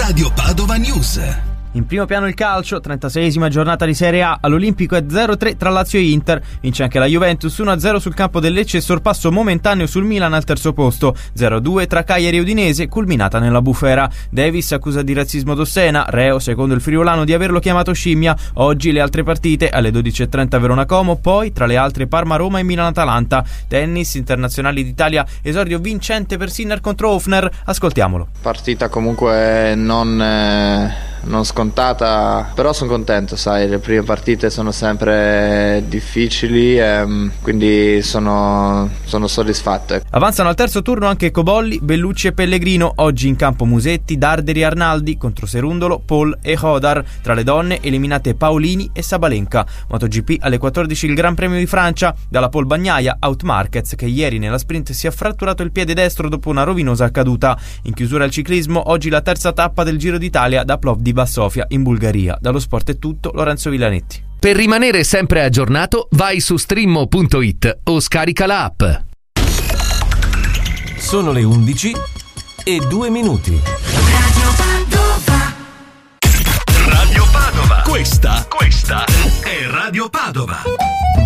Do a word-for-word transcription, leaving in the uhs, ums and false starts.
Radio Padova News. In primo piano il calcio, trentaseiesima giornata di Serie A, all'Olimpico è zero tre tra Lazio e Inter, vince anche la Juventus uno a zero sul campo del Lecce e sorpasso momentaneo sul Milan al terzo posto, zero a due tra Cagliari e Udinese, culminata nella bufera. Davis accusa di razzismo Dossena, reo secondo il friulano di averlo chiamato scimmia. Oggi le altre partite, alle dodici e trenta Verona Como, poi tra le altre Parma-Roma e Milan-Atalanta. Tennis, internazionali d'Italia, esordio vincente per Sinner contro Hofner, ascoltiamolo. Partita comunque non... Eh... non scontata, però sono contento, sai, le prime partite sono sempre difficili e quindi sono, sono soddisfatto. Avanzano al terzo turno anche Cobolli, Bellucci e Pellegrino, oggi in campo Musetti, Darderi e Arnaldi contro Serundolo, Paul e Hodar. Tra le donne eliminate Paolini e Sabalenka. MotoGP alle quattordici il Gran Premio di Francia, dalla Pole Bagnaia, Out Marquez che ieri nella sprint si è fratturato il piede destro dopo una rovinosa caduta. In chiusura al ciclismo, oggi la terza tappa del Giro d'Italia da Plovdiv di Varsovia in Bulgaria. Dallo Sport è tutto, Lorenzo Villanetti. Per rimanere sempre aggiornato vai su streammo punto it o scarica la app. Sono le undici e due minuti. Radio Padova. Radio Padova. Questa, questa è Radio Padova.